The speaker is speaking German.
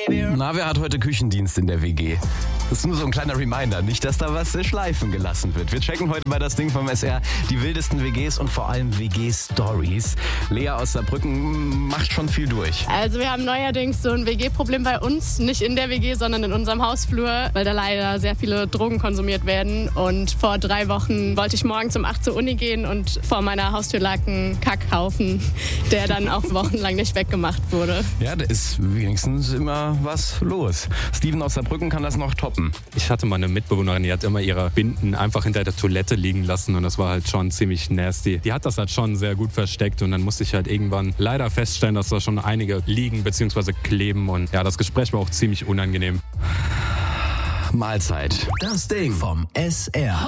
Na, wer hat heute Küchendienst in der WG? Das ist nur so ein kleiner Reminder, nicht, dass da was schleifen gelassen wird. Wir checken heute bei das Ding vom SR die wildesten WGs und vor allem WG-Stories. Lea aus Saarbrücken macht schon viel durch. Also wir haben neuerdings so ein WG-Problem bei uns, nicht in der WG, sondern in unserem Hausflur, weil da leider sehr viele Drogen konsumiert werden. Und vor 3 Wochen wollte ich morgens um 8 zur Uni gehen und vor meiner Haustür lag ein Kackhaufen, der dann auch wochenlang nicht weggemacht wurde. Ja, da ist wenigstens immer was los. Steven aus Saarbrücken kann das noch toppen. Ich hatte mal eine Mitbewohnerin, die hat immer ihre Binden einfach hinter der Toilette liegen lassen und das war halt schon ziemlich nasty. Die hat das halt schon sehr gut versteckt und dann musste ich halt irgendwann leider feststellen, dass da schon einige liegen bzw. kleben und ja, das Gespräch war auch ziemlich unangenehm. Mahlzeit. Das Ding vom SR.